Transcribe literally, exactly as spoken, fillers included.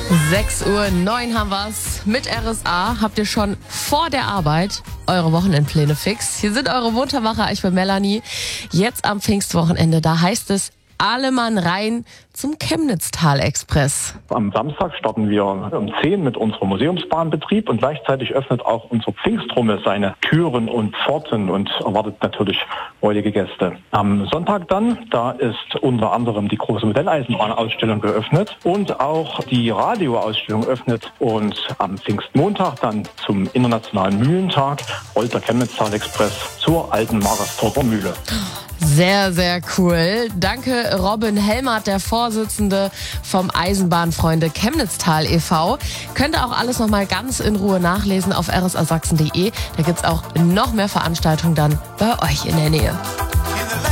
sechs Uhr neun haben wir's. Mit R S A habt ihr schon vor der Arbeit eure Wochenendpläne fix. Hier sind eure Muntermacher, ich bin Melanie. Jetzt am Pfingstwochenende, da heißt es alle Mann rein zum Chemnitztal-Express. Am Samstag starten wir um zehn mit unserem Museumsbahnbetrieb und gleichzeitig öffnet auch unsere Pfingstrumme seine Türen und Pforten und erwartet natürlich freudige Gäste. Am Sonntag dann, da ist unter anderem die große Modelleisenbahnausstellung geöffnet und auch die Radioausstellung öffnet. Und am Pfingstmontag dann zum Internationalen Mühlentag rollt der Chemnitztal-Express zur alten Magersdorfer Mühle. Sehr, sehr cool. Danke Robin Helmert, der Vorsitzende vom Eisenbahnfreunde Chemnitztal e V Könnt ihr auch alles nochmal ganz in Ruhe nachlesen auf r s a sachsen punkt d e. Da gibt's auch noch mehr Veranstaltungen dann bei euch in der Nähe.